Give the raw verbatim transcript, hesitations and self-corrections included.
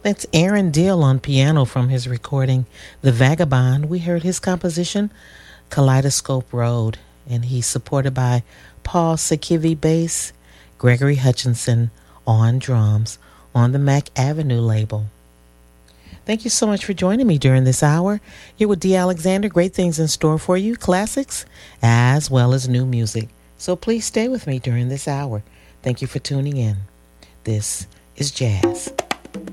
That's Aaron Dill on piano from his recording The Vagabond. We heard his composition Kaleidoscope Road, and he's supported by Paul Sakivi bass, Gregory Hutchinson on drums on the Mac Avenue label. Thank you so much for joining me during this hour. Here with Dee Alexander, great things in store for you, classics as well as new music. So please stay with me during this hour. Thank you for tuning in. This is Jazz.